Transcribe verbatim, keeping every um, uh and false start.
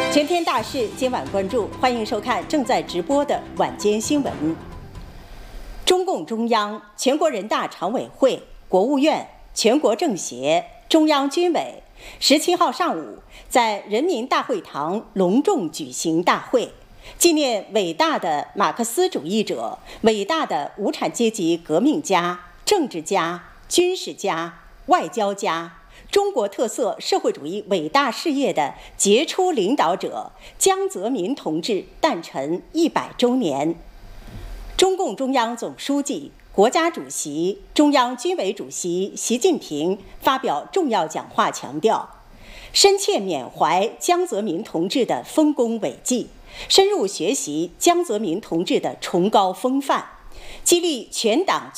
全天大事，今晚关注，欢迎收看正在直播的晚间新闻。中共中央、全国人大常委会、国务院、全国政协、中央军委十七号上午在人民大会堂隆重举行大会，纪念伟大的马克思主义者、伟大的无产阶级革命家、政治家、军事家、外交家、中国特色社会主义伟大事业的杰出领导者江泽民同志诞辰一百周年。中共中央总书记、国家主席、中央军委主席习近平发表重要讲话，强调深切缅怀江泽民同志的丰功伟绩，深入学习江泽民同志的崇高风范，激励全党